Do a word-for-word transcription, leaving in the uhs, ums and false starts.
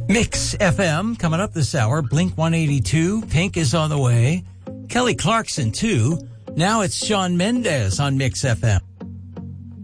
Mix F M coming up this hour. Blink one eighty-two. Pink is on the way. Kelly Clarkson, too. Now it's Shawn Mendes on Mix F M.